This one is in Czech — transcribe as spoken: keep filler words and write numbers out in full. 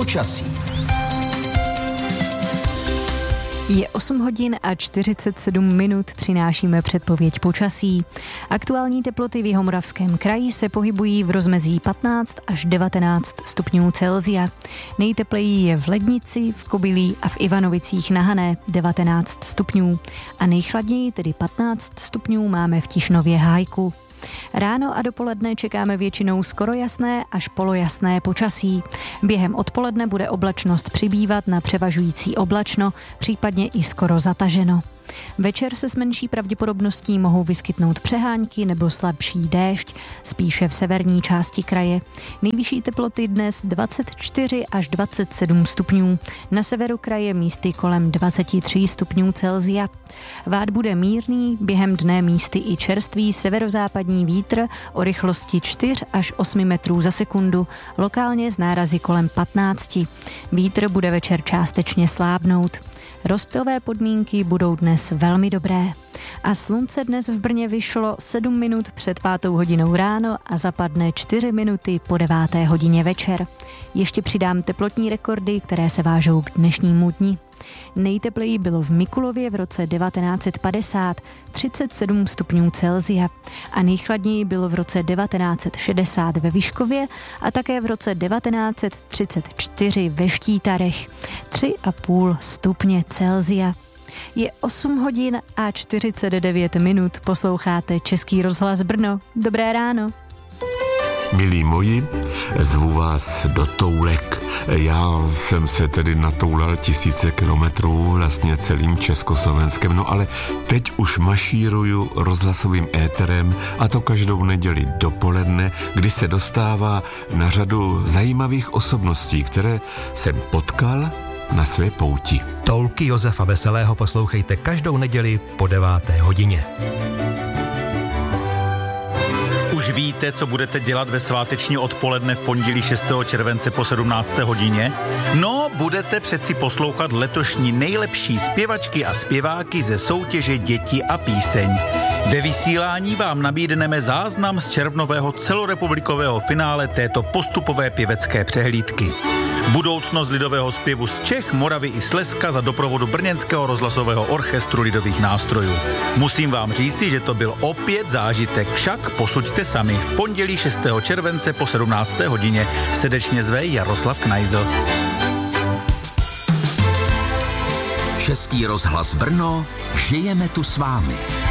Počasí. Je osm hodin a čtyřicet sedm minut, přinášíme předpověď počasí. Aktuální teploty v Jihomoravském kraji se pohybují v rozmezí patnáct až devatenáct stupňů Celsia. Nejtepleji je v Lednici, v Kobylí a v Ivanovicích na Hané devatenáct stupňů. A nejchladněji, tedy patnáct stupňů, máme v Tišnově Hájku. Ráno a dopoledne čekáme většinou skoro jasné až polojasné počasí. Během odpoledne bude oblačnost přibývat na převažující oblačno, případně i skoro zataženo. Večer se s menší pravděpodobností mohou vyskytnout přehánky nebo slabší déšť, spíše v severní části kraje. Nejvyšší teploty dnes dvacet čtyři až dvacet sedm stupňů, na severu kraje místy kolem dvacet tři stupňů Celsia. Vád bude mírný, během dne místy i čerstvý severozápadní vítr o rychlosti čtyři až osm metrů za sekundu, lokálně z nárazy kolem patnáct. Vítr bude večer částečně slábnout. Rozptylové podmínky budou dnes velmi dobré. A slunce dnes v Brně vyšlo sedm minut před pátou hodinou ráno a zapadne čtyři minuty po deváté hodině večer. Ještě přidám teplotní rekordy, které se vážou k dnešnímu dni. Nejtepleji bylo v Mikulově v roce devatenáct set padesát, třicet sedm stupňů Celsia. A nejchladněji bylo v roce devatenáct set šedesát ve Vyškově a také v roce devatenáct set třicet čtyři ve Štítarech, tři a půl stupně Celsia. Je osm hodin a čtyřicet devět minut, posloucháte Český rozhlas Brno. Dobré ráno. Milí moji, zvu vás do Toulek. Já jsem se tedy natoulal tisíce kilometrů vlastně celým Československem, no ale teď už mašíruju rozhlasovým éterem, a to každou neděli dopoledne, kdy se dostává na řadu zajímavých osobností, které jsem potkal na své pouti. Toulky Josefa Veselého poslouchejte každou neděli po deváté hodině. Už víte, co budete dělat ve sváteční odpoledne v pondělí šestého července po sedmnácté hodině? No, budete přeci poslouchat letošní nejlepší zpěvačky a zpěváky ze soutěže Děti a píseň. Ve vysílání vám nabídneme záznam z červnového celorepublikového finále této postupové pěvecké přehlídky. Budoucnost lidového zpěvu z Čech, Moravy i Slezska za doprovodu brněnského rozhlasového orchestru lidových nástrojů. Musím vám říci, že to byl opět zážitek, však posuďte sami. V pondělí šestého července po sedmnácté hodině srdečně zve Jaroslav Knajzl. Český rozhlas Brno, žijeme tu s vámi.